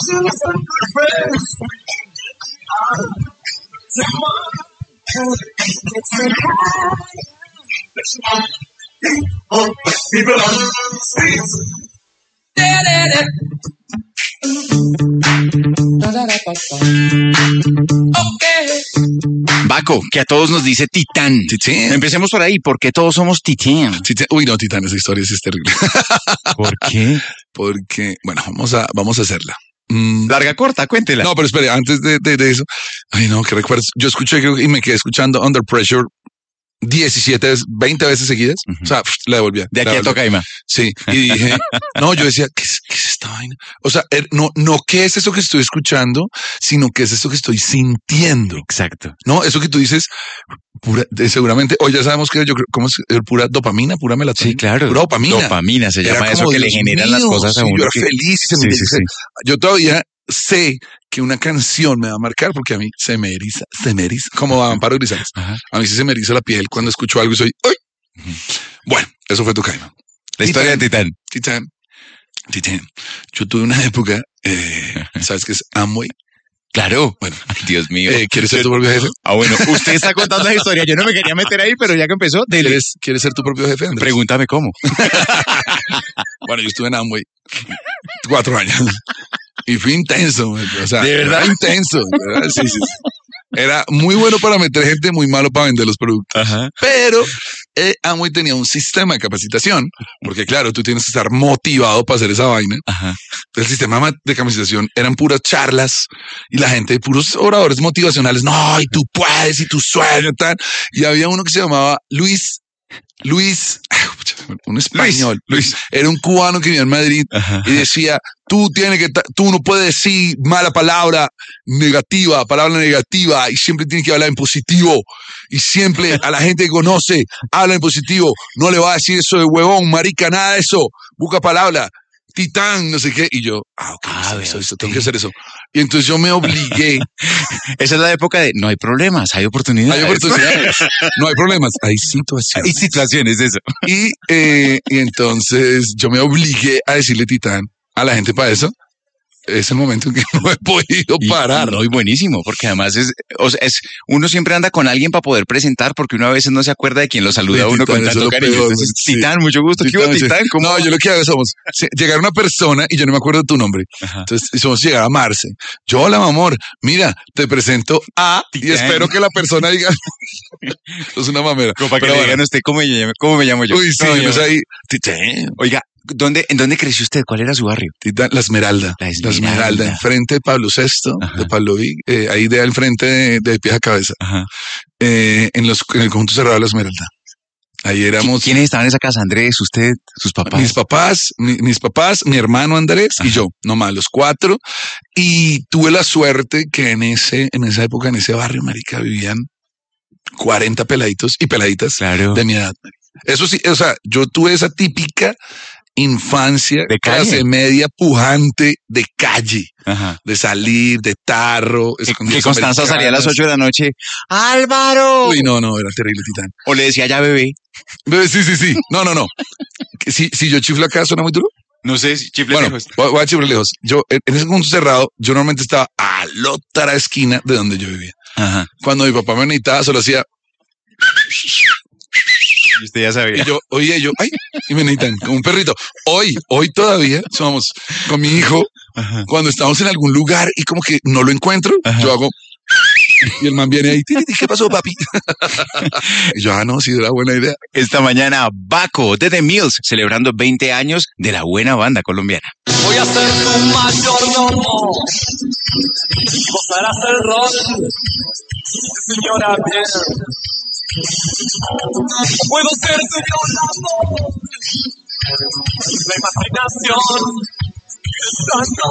Baco, que a todos nos dice Titán. Titán. Empecemos por ahí. ¿Por qué todos somos Titán? Uy, no, Titán, esa historia sí es terrible. ¿Por qué? Porque, bueno, vamos a hacerla. Larga, corta, cuéntela. No, pero espere, antes de eso. Ay, no, que recuerdos. Yo escuché y me quedé escuchando Under Pressure 17 veces, 20 veces seguidas. O sea, la devolvía. De aquí a Tocaima. Sí. Y dije, no, yo decía, ¿qué es esta vaina? O sea, no, ¿qué es eso que estoy escuchando? Sino ¿qué es eso que estoy sintiendo? Exacto. No, eso que tú dices, seguramente, hoy ya sabemos que yo creo, ¿cómo es? Pura dopamina, pura melatonina. Sí, claro. Pura dopamina. Dopamina se llama eso que le generan las cosas a uno. Yo era feliz y sí. Yo todavía sé que una canción me va a marcar porque a mí se me eriza, como a Amparo Grisales. A mí sí se me eriza la piel cuando escucho algo y soy, ¡ay! Bueno, eso fue Tocaima. La historia de Titán. Titán. Yo tuve una época, ¿sabes qué es Amway? Claro. Bueno, Dios mío. ¿Quieres ser tu propio jefe? Ah, bueno, usted está contando la historia. Yo no me quería meter ahí, pero ya que empezó, ¿Quieres ser tu propio jefe, Andrés? Pregúntame cómo. Bueno, yo estuve en Amway 4 años. Y fue intenso, o sea, ¿de verdad? Era intenso, ¿verdad? Sí. Era muy bueno para meter gente, muy malo para vender los productos. Ajá. Pero Amway tenía un sistema de capacitación, porque claro, tú tienes que estar motivado para hacer esa vaina. Ajá. El sistema de capacitación eran puras charlas y la gente, puros oradores motivacionales. No, y tú puedes, y tu sueño, tal. Y había uno que se llamaba Luis, un español. Luis. Era un cubano que vivía en Madrid. Ajá. Y decía, tú no puedes decir mala palabra negativa y siempre tienes que hablar en positivo. Y siempre a la gente que conoce, habla en positivo. No le va a decir eso de huevón, marica, nada de eso. Busca palabra. Titán, no sé qué. Y yo, eso, tengo que hacer eso. Y entonces yo me obligué. Esa es la época de no hay problemas, hay oportunidades. No hay problemas, hay situaciones. Hay situaciones, eso. Y entonces yo me obligué a decirle Titán a la gente para eso. Es el momento en que no he podido parar. No, y buenísimo, porque además uno siempre anda con alguien para poder presentar, porque uno a veces no se acuerda de quién lo saluda a uno con tanto cariño. Entonces, sí. Titán, mucho gusto. ¿Qué hubo, Titán? ¿Cómo? No, yo lo que hago llegar a una persona y yo no me acuerdo de tu nombre. Ajá. Entonces, llegar a Marce. Yo, hola, mi amor, mira, te presento a Titán. Y espero que la persona diga. Es una mamera. Como para que le digan a usted, ¿cómo me llamo yo? Uy, sí, no, pues ahí, Titán. Oiga, ¿en dónde creció usted? ¿Cuál era su barrio? La Esmeralda. La Esmeralda, enfrente de Pablo VI, ajá, de Pablo Vig, ahí de al frente de pies a cabeza. Ajá. En el conjunto cerrado de la Esmeralda. Ahí éramos. ¿Quiénes estaban en esa casa? Andrés, usted, sus papás. Mis papás, mi hermano Andrés, ajá, y yo, nomás los 4. Y tuve la suerte que en esa época, en ese barrio, marica, vivían 40 peladitos y peladitas, claro, de mi edad. Eso sí, o sea, yo tuve esa típica infancia de clase media pujante de calle, ajá, de salir, de tarro. Que Constanza salía a las 8 de la noche. ¡Álvaro! Uy, no, era terrible, Titán. O le decía ya bebé. Bebé, sí. No. Si yo chiflo acá, ¿suena muy duro? No sé, si chifle lejos. Voy a chiflar lejos. Yo, en ese punto cerrado, yo normalmente estaba a la otra esquina de donde yo vivía. Ajá. Cuando mi papá me necesitaba, solo hacía. Y usted ya sabía. Y yo, ay, y me necesitan como un perrito. Hoy todavía somos con mi hijo, ajá, cuando estamos en algún lugar y como que no lo encuentro, ajá, yo hago, y el man viene ahí, ¿qué pasó, papi? Y yo, no, sí, era buena idea. Esta mañana, Baco de The Mills, celebrando 20 años de la buena banda colombiana. Voy a ser tu mayordomo, vos harás el rol, señora bien. Puedo ser tu violador, la imaginación, esta